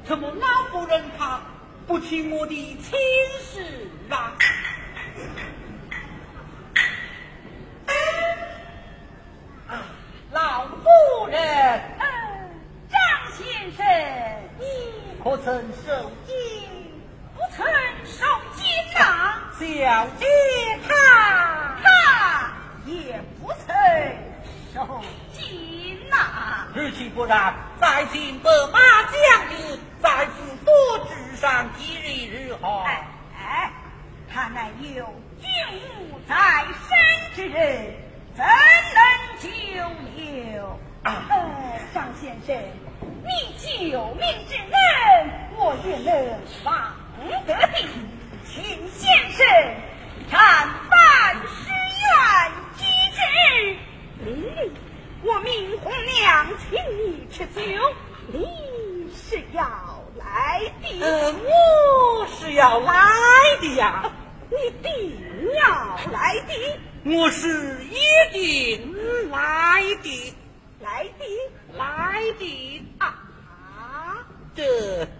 怎么老夫人她不听我的亲事啊？老夫人， 张先生，你可曾受惊？ 不曾受惊呐？ 小姐他也不曾受惊呐。 日其不然，在今白马将军在此多治上一日如何？ 他乃有军务在身之人，怎能久留？张先生，你救命之恩，我也能忘得的。请先生看办事愿居之。我明红娘请你吃酒，你是要来的？ 我是要来的呀。 你定要来的？ 我是一定来的。 来的啊！这